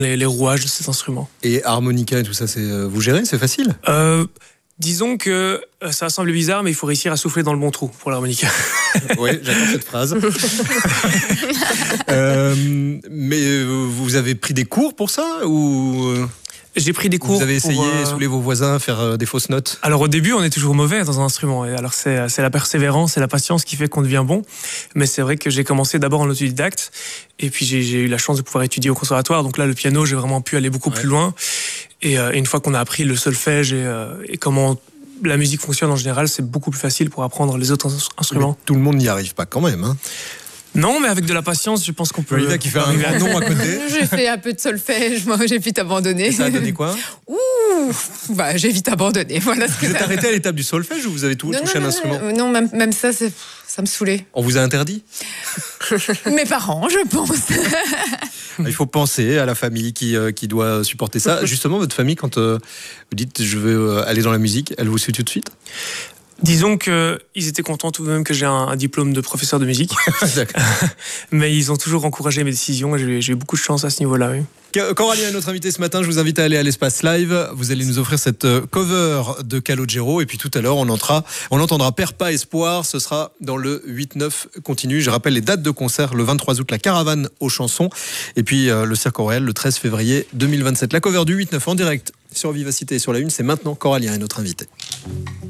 les rouages de cet instrument. Et harmonica et tout ça, vous gérez, c'est facile? Disons que ça semble bizarre, mais il faut réussir à souffler dans le bon trou pour l'harmonica. Oui, j'attends cette phrase. Mais vous avez pris des cours pour ça ou... J'ai pris des cours. Vous avez essayé, saouler vos voisins, faire des fausses notes? Alors au début, on est toujours mauvais dans un instrument. Et alors c'est la persévérance et la patience qui fait qu'on devient bon. Mais c'est vrai que j'ai commencé d'abord en autodidacte. Et puis j'ai eu la chance de pouvoir étudier au conservatoire. Donc là, le piano, j'ai vraiment pu aller beaucoup plus loin. Et une fois qu'on a appris le solfège et comment la musique fonctionne en général, c'est beaucoup plus facile pour apprendre les autres instruments. Mais tout le monde n'y arrive pas quand même, hein. Non, mais avec de la patience, je pense qu'on peut... Olivia qui fait un grand nom à côté. J'ai fait un peu de solfège, moi j'ai vite abandonné. Et ça a donné quoi? J'ai vite abandonné. Voilà ce que vous êtes arrêté à l'étape du solfège ou vous avez touché un instrument? Non, même ça, ça me saoulait. On vous a interdit? Mes parents, je pense. Il faut penser à la famille qui doit supporter ça. Justement, votre famille, quand vous dites je veux aller dans la musique, elle vous suit tout de suite? Disons qu'ils étaient contents tout de même que j'ai un diplôme de professeur de musique. Mais ils ont toujours encouragé mes décisions et j'ai eu beaucoup de chance à ce niveau-là. Oui. Coralie est notre invitée ce matin. Je vous invite à aller à l'Espace Live. Vous allez nous offrir cette cover de Calogero. Et puis tout à l'heure, on entendra Perds pas espoir. Ce sera dans le 8-9 continu. Je rappelle les dates de concert. Le 23 août, la Caravane aux chansons. Et puis le Cirque Royal, le 13 février 2027. La cover du 8-9 en direct sur Vivacité et sur la Une. C'est maintenant. Coralie est notre invitée.